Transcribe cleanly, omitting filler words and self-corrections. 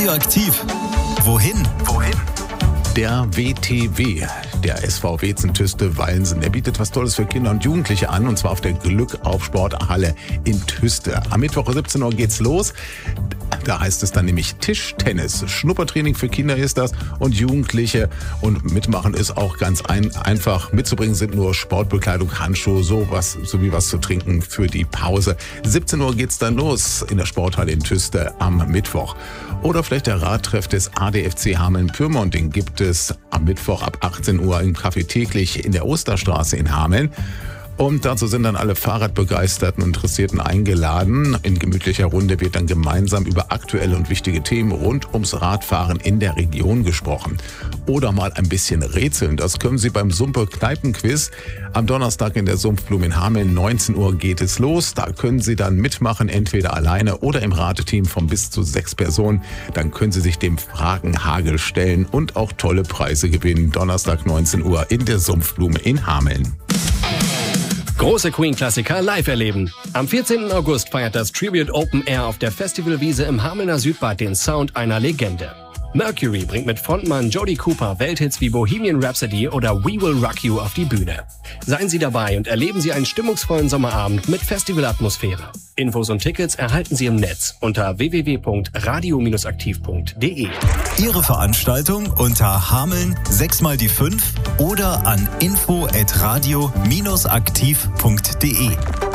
Aktiv. Wohin? Der WTW, der SV Wezen-Tüste-Wallensen, der bietet was Tolles für Kinder und Jugendliche an, und zwar auf der Glück-auf-Sporthalle in Tüste. Am Mittwoch um 17 Uhr geht's los. Da heißt es dann nämlich Tischtennis. Schnuppertraining für Kinder ist das und Jugendliche, und mitmachen ist auch ganz einfach. Mitzubringen sind nur Sportbekleidung, Handschuhe, sowie was zu trinken für die Pause. 17 Uhr geht's dann los in der Sporthalle in Tüste am Mittwoch. Oder vielleicht der Radtreff des ADFC Hameln-Pyrmont, den gibt es am Mittwoch ab 18 Uhr im Café Täglich in der Osterstraße in Hameln. Und dazu sind dann alle Fahrradbegeisterten und Interessierten eingeladen. In gemütlicher Runde wird dann gemeinsam über aktuelle und wichtige Themen rund ums Radfahren in der Region gesprochen. Oder mal ein bisschen rätseln. Das können Sie beim Sumpe-Kneipen-Quiz am Donnerstag in der Sumpfblume in Hameln. 19 Uhr geht es los. Da können Sie dann mitmachen, entweder alleine oder im Rateteam von bis zu 6 Personen. Dann können Sie sich dem Fragenhagel stellen und auch tolle Preise gewinnen. Donnerstag 19 Uhr in der Sumpfblume in Hameln. Große Queen-Klassiker live erleben. Am 14. August feiert das Tribute Open Air auf der Festivalwiese im Hamelner Südbad den Sound einer Legende. Mercury bringt mit Frontmann Jody Cooper Welthits wie Bohemian Rhapsody oder We Will Rock You auf die Bühne. Seien Sie dabei und erleben Sie einen stimmungsvollen Sommerabend mit Festivalatmosphäre. Infos und Tickets erhalten Sie im Netz unter www.radio-aktiv.de. Ihre Veranstaltung unter Hameln 6x5 oder an info@radio-aktiv.de.